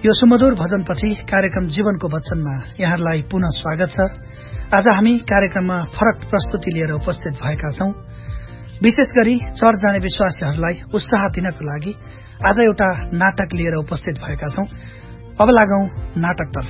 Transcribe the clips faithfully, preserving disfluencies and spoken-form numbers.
यो सुमधुर भजनपछि कार्यक्रम जीवनको वचनमा यहाँहरूलाई पुनः स्वागत छ। आज हामी कार्यक्रममा फरक प्रस्तुति लिएर उपस्थित भएका छौं। विशेष गरी चर्च जाने विश्वासीहरूलाई उत्साह दिनको लागि आज एउटा नाटक लिएर उपस्थित भएका छौं। अब लागौं नाटकतर्फ।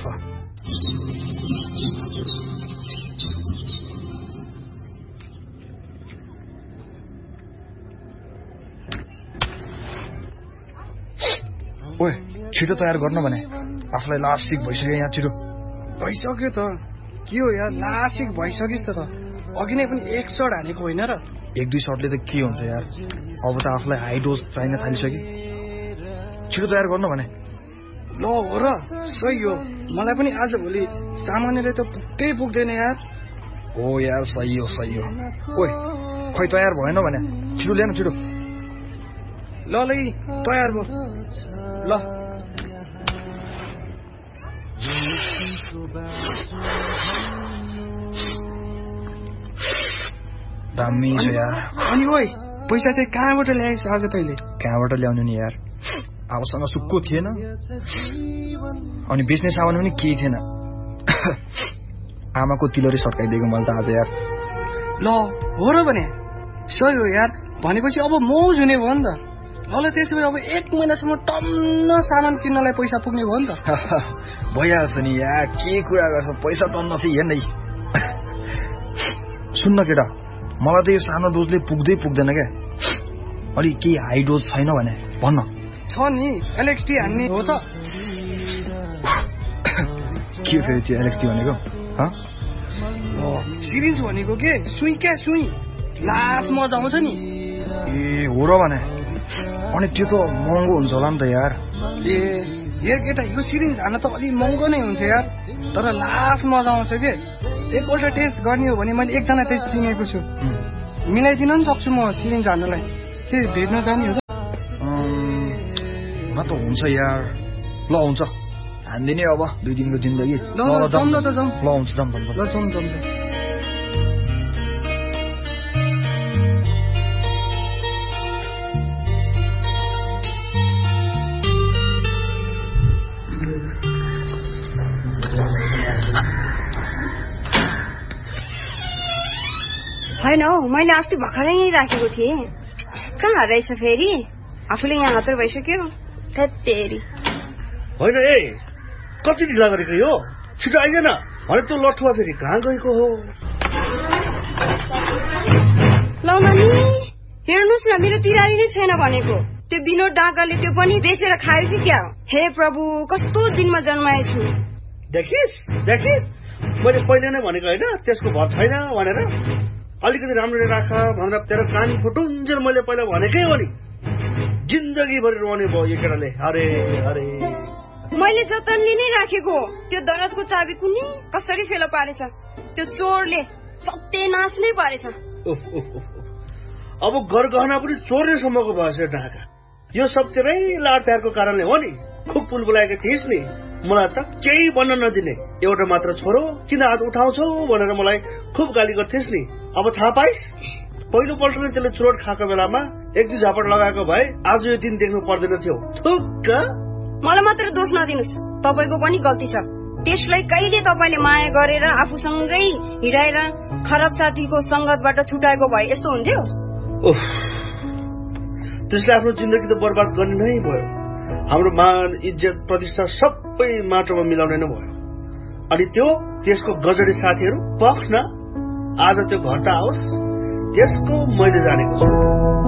ओए छिटो तयार गर्न भने आफूलाई लास्टिक भइसक्यो। यहाँ छिटो भइसक्यो त के हो यार, लास्टिक भइसकिस् त अघि नै पनि एक सर्ट हालेको होइन र? एक दुई सर्टले त के हुन्छ यार, अब त आफूलाई हाई डोज चाहिन थालिसक्यो। छिटो तयार गर्न भने। ल हो र, सही हो। मलाई पनि आज भोलि सामान्यले त पुग्दै पुग्दैन यार। हो यार, सही हो सही हो। ओए खै तयार भएन भने छिटो ल्याउन छिटो। ल ल तयार भयो ल। दामी छ यार। अनि ओइ पैसा चाहिँ कहाँबाट ल्याइस् आज तैँले? कहाँबाट ल्याउनु नि यार, आफूसँग सुक्को थिएन अनि बेच्ने सामान पनि केही थिएन। आमाको तिलरी सट्काइदिएको मैले त आज यार। ल हो र भने, सही हो यार। भनेपछि अब मौज हुने भयो नि त। ल ल त्यसो भए अब एक महिनासम्म टन्न सामान किन्नलाई पैसा पुग्ने भयो नि त। भइहाल्छ नि यार, के कुरा गर्छ, पैसा टन्न चाहिँ हेर्नै। सुन्न केटा, मलाई त यो सानो डोजले पुग्दै पुग्दैन क्या। अलि केही हाई डोज छैन भने भन्न। छ नि, एलएक्सटी हान्ने हो त। के फेरि त्यो एलएक्सटी भनेको? सिरिन्ज भनेको के? सुई क्या सुई, लास मजा आउँछ नि। ए हो र भने, अनि त्यो त महँगो हुन्छ होला नि त यार। ए यार केटा, यो सिरिन्ज हान्न त अलिक महँगो नै हुन्छ यार, तर लास मजा आउँछ के। एकपल्ट टेस्ट गर्ने हो भने मैले एकजना चाहिँ चिनेको छु, मिलाइदिन पनि सक्छु म सिरिन्ज हान्नलाई। के भेट्न जाने हो त? न त हुन्छ यार। ल हुन्छ, हान्दिने अब दुई दिनको जिन्दगी। ल जाउँ न त जाउँ। ल हुन्छ जाउँ जाउँ ल जाउँ जाउँ जाउँ। होइन हौ, मैले अस्ति भर्खरै राखेको थिएँ। कहाँ रहेछ फेरि? आफूले यहाँ हतार भइसक्यो। तेरी होइन ए, कति ढिला गरेको यो? छिटो आइज न। भने त्यो लठुवा फेरि कहाँ गएको हो? ल नानी हेर्नुहोस् न, मेरो तिरारी नै छैन भनेको। त्यो विनोद डाकाले त्यो पनि बेचेर खायो कि क्या? हे प्रभु, कस्तो दिनमा जन्माएछु। देखिस् देखिस्, मैले पहिले नै भनेको होइन त्यसको भर छैन भनेर। अलिकति राम्ररी राख भनेर तेरो कान फुटुन्जेल मैले पहिला भनेकै हो नि। जिन्दगीभरि रोने भयो यो केटाले। अरे अरे मैले जतनले नै राखेको। त्यो दरजको चाबी कुनै कसरी फेला पारेछ त्यो चोरले, सत्यानाश नै पारेछ। अब घर गहना पनि चोर्ने सम्मको भएछ ढाका। यो सब तेरै लाड प्यारको कारणले हो नि। खुब पुल बुलाएको थिइस् नि, मलाई त केही भन्न नदिने। एउटा मात्र छोरो किन हात उठाउँछौ भनेर मलाई खुब गाली गर्थिस् नि। अब थाहा पाइस्, पहिलोपल्ट नै त्यसले चुरोट खाएको बेलामा एक दुई झापट लगाएको भए आज यो दिन देख्नु पर्दैन थियो। थुक्क। मलाई मात्र दोष नदिनुहोस्, तपाईँको पनि गल्ती छ। त्यसलाई कहिले तपाईँले माया गरेर आफूसँगै हिँडाएर खराब साथीको संगतबाट छुटाएको भए यस्तो हुन्थ्यो? त्यसले आफ्नो जिन्दगी त बर्बाद गर्ने नै भयो। हाम्रो मान इज्जत प्रतिष्ठा सबै माटोमा मिलाउने नै भयो। अनि त्यो त्यसको गजडी साथीहरू पख न, आज त्यो घट्टा आओस् त्यसको मैले जानेको छु।